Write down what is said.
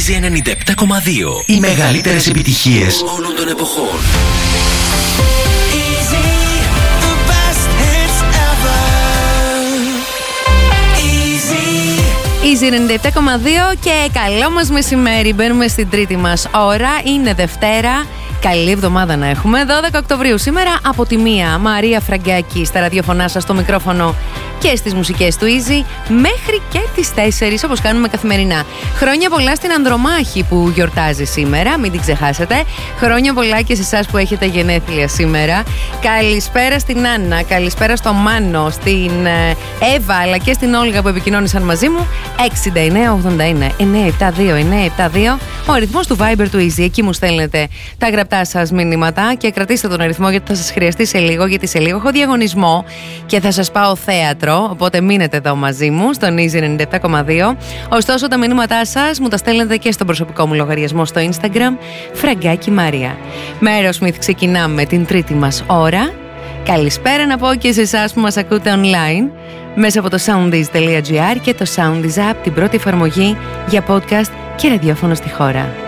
Easy 97,2. Οι μεγαλύτερες επιτυχίες όλων των εποχών. Easy 97,2 και καλό μας μεσημέρι. Μπαίνουμε στην τρίτη μας ώρα. Είναι Δευτέρα. Καλή εβδομάδα να έχουμε. 12 Οκτωβρίου σήμερα από τη 1. Μαρία Φραγκάκη στα ραδιοφωνά σας, στο μικρόφωνο και στις μουσικές του Easy μέχρι και τις 4 όπως κάνουμε καθημερινά. Χρόνια πολλά στην Ανδρομάχη που γιορτάζει σήμερα, μην την ξεχάσετε. Χρόνια πολλά και σε εσάς που έχετε γενέθλια σήμερα. Καλησπέρα στην Άννα, καλησπέρα στο Μάνο, στην Εύα αλλά και στην Όλγα που επικοινώνησαν μαζί μου. 6981-972-972 ο αριθμός του Viber του Easy. Εκεί μου στέλνετε τα γραπτά σας μηνύματα και κρατήστε τον αριθμό γιατί θα σας χρειαστεί σε λίγο. Γιατί σε λίγο έχω διαγωνισμό και θα σας πάω θέατρο. Οπότε μείνετε εδώ μαζί μου στον Easy 97,2. Ωστόσο, τα μηνύματά σας μου τα στέλνετε και στον προσωπικό μου λογαριασμό στο Instagram, Φραγκάκη Μαρία. Με Aerosmith ξεκινάμε την τρίτη μας ώρα. Καλησπέρα να πω και σε εσάς που μας ακούτε online μέσα από το soundiz.gr και το Soundiz App, την πρώτη εφαρμογή για podcast και ραδιόφωνο στη χώρα.